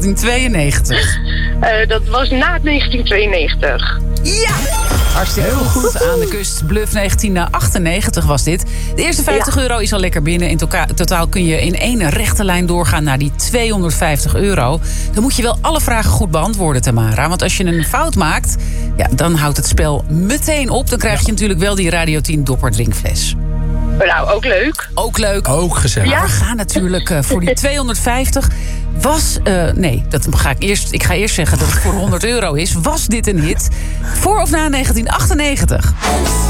1992. Dat was na 1992. Ja! Hartstikke heel goed. Aan de kust. Bluff 1998 was dit. De eerste €50 is al lekker binnen. In totaal kun je in één rechte lijn doorgaan naar die €250. Dan moet je wel alle vragen goed beantwoorden, Tamara. Want als je een fout maakt, dan houdt het spel meteen op. Dan krijg je natuurlijk wel die Radio 10 Dopper drinkfles. Nou, ook leuk. Ook leuk. Ook gezellig. Maar we gaan natuurlijk voor die 250. Ik ga eerst zeggen dat het voor €100 is. Was dit een hit? Voor of na 1998?